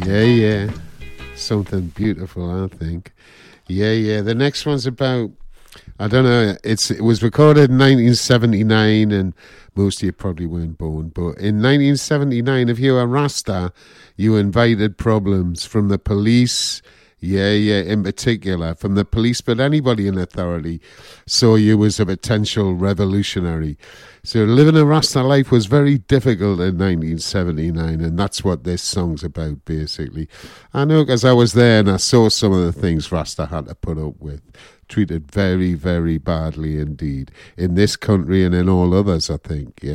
Yeah, yeah. Something beautiful, I think. Yeah, yeah. The next one's about, I don't know, it was recorded in 1979, and most of you probably weren't born, but in 1979, if you were a Rasta, you invited problems from the police. Yeah, yeah, in particular, from the police, but anybody in authority saw you as a potential revolutionary. So living a Rasta life was very difficult in 1979, and that's what this song's about, basically. I know because I was there and I saw some of the things Rasta had to put up with. Treated very, very badly indeed. In this country and in all others, I think, yeah.